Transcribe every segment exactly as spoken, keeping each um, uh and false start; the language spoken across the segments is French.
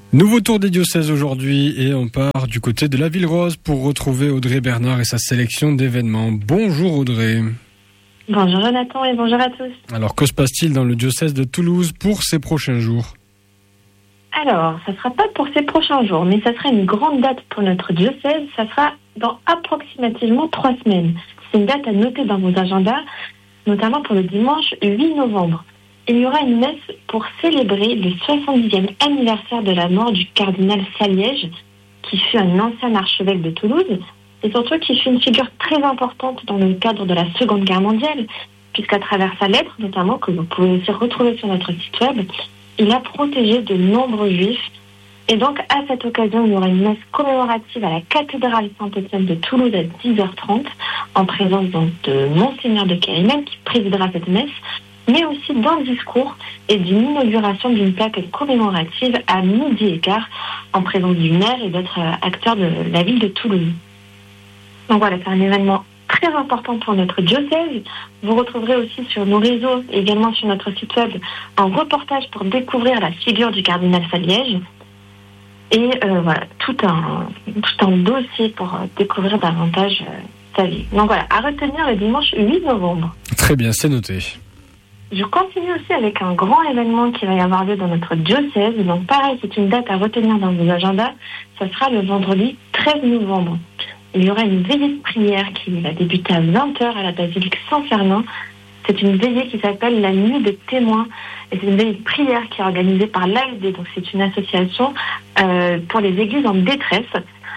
Nouveau tour des diocèses aujourd'hui et on part du côté de la Ville Rose pour retrouver Audrey Bernard et sa sélection d'événements. Bonjour Audrey. Bonjour Jonathan et bonjour à tous. Alors que se passe-t-il dans le diocèse de Toulouse pour ces prochains jours ? Alors, ça ne sera pas pour ces prochains jours, mais ça sera une grande date pour notre diocèse. Ça sera dans approximativement trois semaines. C'est une date à noter dans vos agendas, notamment pour le dimanche huit novembre. Il y aura une messe pour célébrer le soixante-dixième anniversaire de la mort du cardinal Saliège, qui fut un ancien archevêque de Toulouse, et surtout qui fut une figure très importante dans le cadre de la Seconde Guerre mondiale, puisqu'à travers sa lettre, notamment, que vous pouvez aussi retrouver sur notre site web, il a protégé de nombreux juifs. Et donc, à cette occasion, il y aura une messe commémorative à la cathédrale Saint-Étienne de Toulouse à dix heures trente, en présence donc de Monseigneur de Kérimel, qui présidera cette messe, mais aussi d'un discours et d'une inauguration d'une plaque commémorative à midi et quart, en présence du maire et d'autres acteurs de la ville de Toulouse. Donc voilà, c'est un événement très important pour notre diocèse. Vous retrouverez aussi sur nos réseaux, également sur notre site web, un reportage pour découvrir la figure du cardinal Saliège. Et euh, voilà, tout un, tout un dossier pour euh, découvrir davantage euh, sa vie. Donc voilà, à retenir le dimanche huit novembre. Très bien, c'est noté. Je continue aussi avec un grand événement qui va y avoir lieu dans notre diocèse. Donc pareil, c'est une date à retenir dans vos agendas. Ça sera le vendredi treize novembre. Il y aura une veillée de prière qui va débuter à vingt heures à la basilique Saint-Fernand. C'est une veillée qui s'appelle la Nuit des témoins. Et c'est une veillée de prière qui est organisée par l'A F D. Donc c'est une association euh, pour les églises en détresse.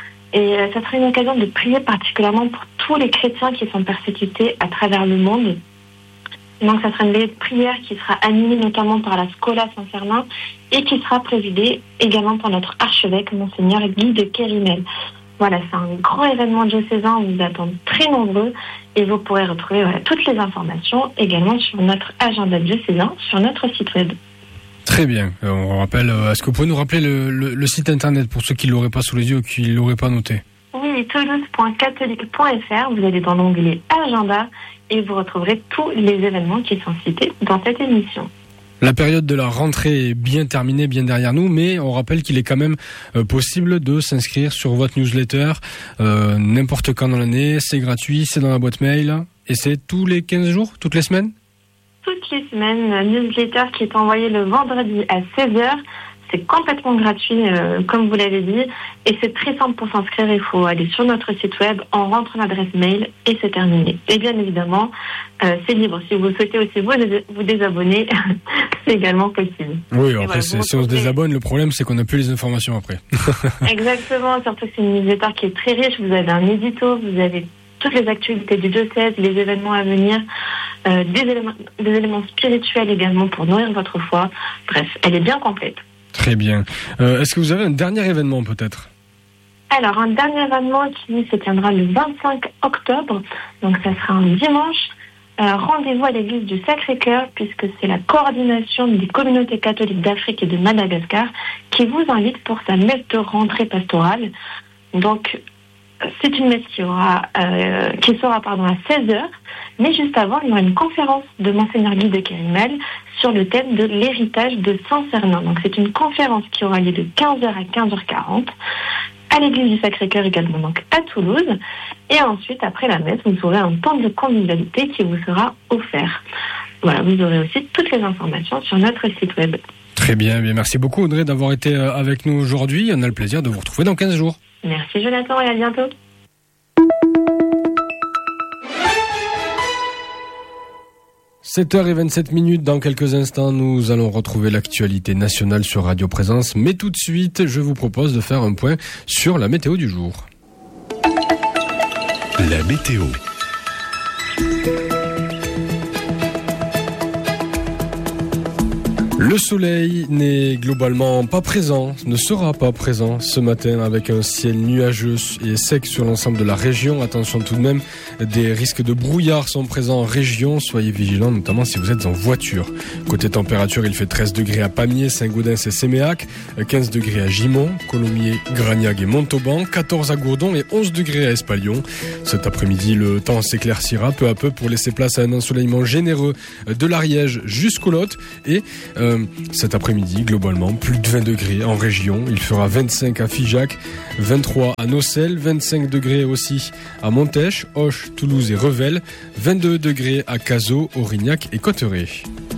Et euh, ça sera une occasion de prier particulièrement pour tous les chrétiens qui sont persécutés à travers le monde. Donc, ça sera une veillée de prière qui sera animée notamment par la Schola Saint-Fernand et qui sera présidée également par notre archevêque, Monseigneur Guy de Kérimel. Voilà, c'est un grand événement diocésain. On vous attend très nombreux et vous pourrez retrouver voilà, toutes les informations également sur notre agenda diocésain, sur notre site web. Très bien. Euh, on rappelle, euh, est-ce que vous pouvez nous rappeler le, le, le site internet pour ceux qui ne l'auraient pas sous les yeux ou qui ne l'auraient pas noté ? Oui, toulouse point catholique point f r. Vous allez dans l'onglet agenda et vous retrouverez tous les événements qui sont cités dans cette émission. La période de la rentrée est bien terminée, bien derrière nous, mais on rappelle qu'il est quand même euh, possible de s'inscrire sur votre newsletter euh, n'importe quand dans l'année. C'est gratuit, c'est dans la boîte mail et c'est tous les quinze jours, toutes les semaines ? Toutes les semaines, un newsletter qui est envoyé le vendredi à seize heures. C'est complètement gratuit, euh, comme vous l'avez dit, et c'est très simple pour s'inscrire. Il faut aller sur notre site web, on rentre l'adresse mail et c'est terminé. Et bien évidemment, euh, c'est libre. Si vous souhaitez aussi vous, vous désabonner, c'est également possible. Oui, après, voilà, c'est, si on se désabonne, le problème, c'est qu'on n'a plus les informations après. Exactement, surtout que c'est une newsletter qui est très riche. Vous avez un édito, vous avez toutes les actualités du diocèse, les événements à venir, euh, des éléments, des éléments spirituels également pour nourrir votre foi. Bref, elle est bien complète. Très bien. Euh, est-ce que vous avez un dernier événement peut-être ? Alors, un dernier événement qui se tiendra le vingt-cinq octobre, donc ça sera un dimanche. Euh, rendez-vous à l'église du Sacré-Cœur, puisque c'est la coordination des communautés catholiques d'Afrique et de Madagascar qui vous invite pour sa messe de rentrée pastorale. Donc, c'est une messe qui, aura, euh, qui sera pardon, à seize heures, mais juste avant, il y aura une conférence de Monseigneur Guy de Kérimel sur le thème de l'héritage de Saint-Cernin. Donc c'est une conférence qui aura lieu de quinze heures à quinze heures quarante à l'église du Sacré-Cœur également, donc à Toulouse. Et ensuite, après la messe, vous aurez un temps de convivialité qui vous sera offert. Voilà, vous aurez aussi toutes les informations sur notre site web. Très bien, bien. Merci beaucoup Audrey d'avoir été avec nous aujourd'hui. On a le plaisir de vous retrouver dans quinze jours. Merci Jonathan et à bientôt. sept heures vingt-sept minutes, dans quelques instants, nous allons retrouver l'actualité nationale sur Radio Présence. Mais tout de suite, je vous propose de faire un point sur la météo du jour. La météo. Le soleil n'est globalement pas présent, ne sera pas présent ce matin avec un ciel nuageux et sec sur l'ensemble de la région. Attention tout de même, des risques de brouillard sont présents en région. Soyez vigilants, notamment si vous êtes en voiture. Côté température, il fait treize degrés à Pamiers, Saint-Gaudens et Séméac, quinze degrés à Gimont, Colomiers, Gragnac et Montauban, quatorze à Gourdon et onze degrés à Espalion. Cet après-midi, le temps s'éclaircira peu à peu pour laisser place à un ensoleillement généreux de l'Ariège jusqu'au Lot et euh, euh, cet après-midi, globalement, plus de vingt degrés en région. Il fera vingt-cinq à Figeac, vingt-trois à Nocelles, vingt-cinq degrés aussi à Montèche, Auch, Toulouse et Revel, vingt-deux degrés à Cazaux, Aurignac et Cotteret.